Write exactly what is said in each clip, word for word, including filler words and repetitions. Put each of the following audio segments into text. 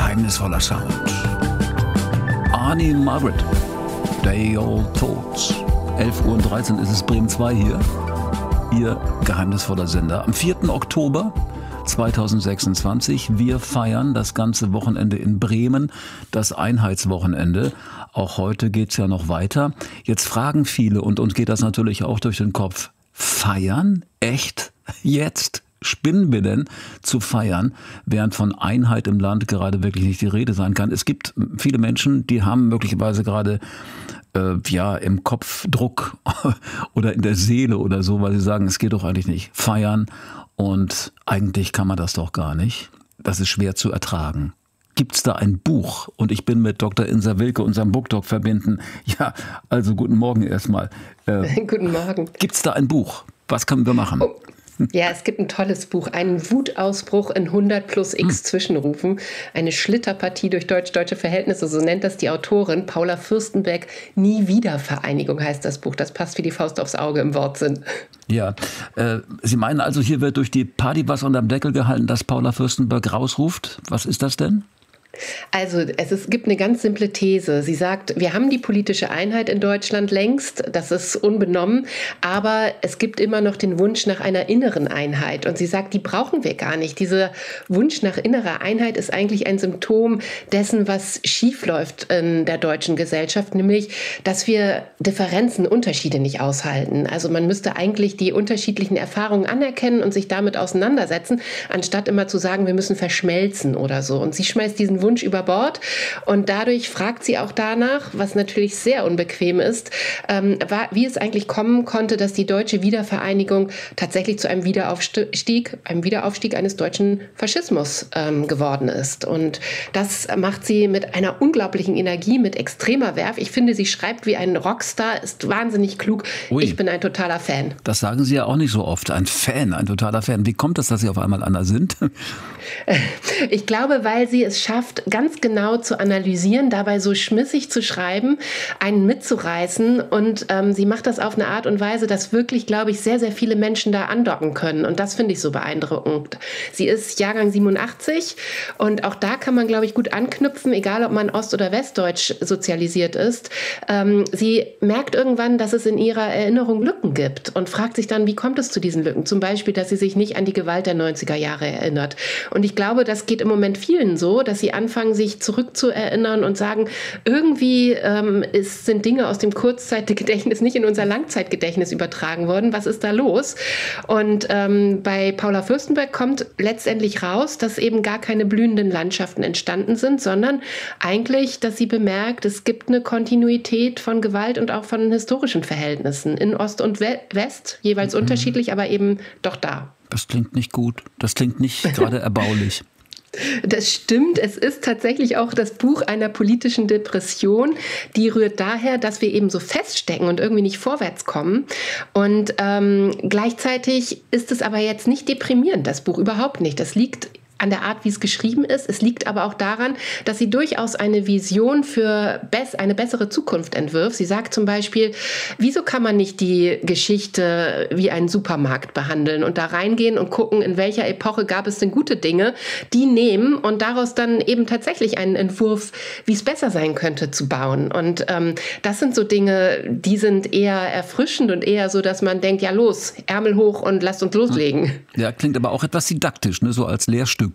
Geheimnisvoller Sound. Arnie Margaret, Day Old Thoughts. elf Uhr dreizehn ist es, Bremen zwei hier. Ihr geheimnisvoller Sender. Am vierten Oktober zweitausendsechsundzwanzig. Wir feiern das ganze Wochenende in Bremen, das Einheitswochenende. Auch heute geht's ja noch weiter. Jetzt fragen viele, und uns geht das natürlich auch durch den Kopf, feiern? Echt? Jetzt? Spinnen wir denn zu feiern, während von Einheit im Land gerade wirklich nicht die Rede sein kann? Es gibt viele Menschen, die haben möglicherweise gerade äh, ja im Kopf Druck oder in der Seele oder so, weil sie sagen, es geht doch eigentlich nicht. Feiern und eigentlich kann man das doch gar nicht. Das ist schwer zu ertragen. Gibt's da ein Buch? Und ich bin mit Doktor Insa Wilke, unserem Bookdoc, verbinden. Ja, also guten Morgen erstmal. Äh, guten Morgen. Gibt's da ein Buch? Was können wir machen? Oh. Ja, es gibt ein tolles Buch, einen Wutausbruch in hundert plus x Zwischenrufen, eine Schlitterpartie durch deutsch-deutsche Verhältnisse, so nennt das die Autorin Paula Fürstenberg. Nie wieder Vereinigung heißt das Buch, das passt wie die Faust aufs Auge im Wortsinn. Ja, äh, Sie meinen also, hier wird durch die Party was unterm Deckel gehalten, dass Paula Fürstenberg rausruft? Was ist das denn? Also es ist, gibt eine ganz simple These. Sie sagt, wir haben die politische Einheit in Deutschland längst, das ist unbenommen, aber es gibt immer noch den Wunsch nach einer inneren Einheit. Und sie sagt, die brauchen wir gar nicht. Dieser Wunsch nach innerer Einheit ist eigentlich ein Symptom dessen, was schiefläuft in der deutschen Gesellschaft, nämlich, dass wir Differenzen, Unterschiede nicht aushalten. Also man müsste eigentlich die unterschiedlichen Erfahrungen anerkennen und sich damit auseinandersetzen, anstatt immer zu sagen, wir müssen verschmelzen oder so. Und sie schmeißt diesen Wunsch über Bord und dadurch fragt sie auch danach, was natürlich sehr unbequem ist, ähm, war, wie es eigentlich kommen konnte, dass die deutsche Wiedervereinigung tatsächlich zu einem Wiederaufstieg, einem Wiederaufstieg eines deutschen Faschismus ähm, geworden ist. Und das macht sie mit einer unglaublichen Energie, mit extremer Werf. Ich finde, sie schreibt wie ein Rockstar, ist wahnsinnig klug. Ui, ich bin ein totaler Fan. Das sagen Sie ja auch nicht so oft. Ein Fan, ein totaler Fan. Wie kommt es, dass Sie auf einmal Anna sind? Ich glaube, weil sie es schafft, ganz genau zu analysieren, dabei so schmissig zu schreiben, einen mitzureißen. Und ähm, sie macht das auf eine Art und Weise, dass wirklich, glaube ich, sehr, sehr viele Menschen da andocken können. Und das finde ich so beeindruckend. Sie ist Jahrgang siebenundachtzig und auch da kann man, glaube ich, gut anknüpfen, egal ob man ost- oder westdeutsch sozialisiert ist. Ähm, sie merkt irgendwann, dass es in ihrer Erinnerung Lücken gibt und fragt sich dann, wie kommt es zu diesen Lücken? Zum Beispiel, dass sie sich nicht an die Gewalt der neunziger Jahre erinnert. Und ich glaube, das geht im Moment vielen so, dass sie anfangen, sich zurückzuerinnern und sagen, irgendwie ähm, ist, sind Dinge aus dem Kurzzeitgedächtnis nicht in unser Langzeitgedächtnis übertragen worden. Was ist da los? Und ähm, bei Paula Fürstenberg kommt letztendlich raus, dass eben gar keine blühenden Landschaften entstanden sind, sondern eigentlich, dass sie bemerkt, es gibt eine Kontinuität von Gewalt und auch von historischen Verhältnissen in Ost und West, jeweils mhm. unterschiedlich, aber eben doch da. Das klingt nicht gut. Das klingt nicht gerade erbaulich. Das stimmt. Es ist tatsächlich auch das Buch einer politischen Depression. Die rührt daher, dass wir eben so feststecken und irgendwie nicht vorwärts kommen. Und ähm, gleichzeitig ist es aber jetzt nicht deprimierend, das Buch überhaupt nicht. Das liegt an der Art, wie es geschrieben ist. Es liegt aber auch daran, dass sie durchaus eine Vision für bess- eine bessere Zukunft entwirft. Sie sagt zum Beispiel, wieso kann man nicht die Geschichte wie einen Supermarkt behandeln und da reingehen und gucken, in welcher Epoche gab es denn gute Dinge, die nehmen und daraus dann eben tatsächlich einen Entwurf, wie es besser sein könnte, zu bauen. Und ähm, das sind so Dinge, die sind eher erfrischend und eher so, dass man denkt, ja los, Ärmel hoch und lasst uns loslegen. Ja, klingt aber auch etwas didaktisch, ne? So als Lehrstück.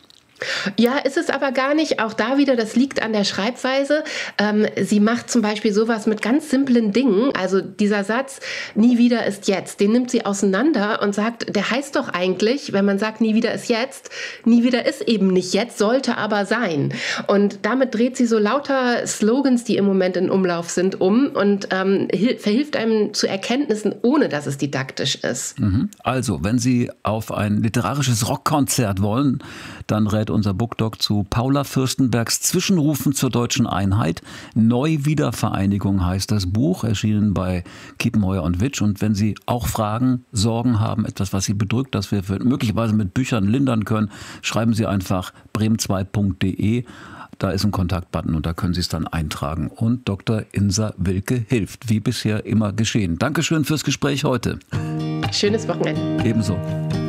Ja, ist es aber gar nicht. Auch da wieder, das liegt an der Schreibweise. Ähm, sie macht zum Beispiel sowas mit ganz simplen Dingen. Also dieser Satz, nie wieder ist jetzt, den nimmt sie auseinander und sagt, der heißt doch eigentlich, wenn man sagt, nie wieder ist jetzt, nie wieder ist eben nicht jetzt, sollte aber sein. Und damit dreht sie so lauter Slogans, die im Moment in Umlauf sind, um und ähm, hil- verhilft einem zu Erkenntnissen, ohne dass es didaktisch ist. Also, wenn Sie auf ein literarisches Rockkonzert wollen, dann rät unser Bookdoc zu Paula Fürstenbergs Zwischenrufen zur deutschen Einheit. Neu-Wiedervereinigung heißt das Buch, erschienen bei Kiepenheuer und Witsch. Und wenn Sie auch Fragen, Sorgen haben, etwas, was Sie bedrückt, das wir möglicherweise mit Büchern lindern können, schreiben Sie einfach bremen zwei punkt de. Da ist ein Kontaktbutton und da können Sie es dann eintragen. Und Doktor Insa Wilke hilft, wie bisher immer geschehen. Dankeschön fürs Gespräch heute. Schönes Wochenende. Ebenso.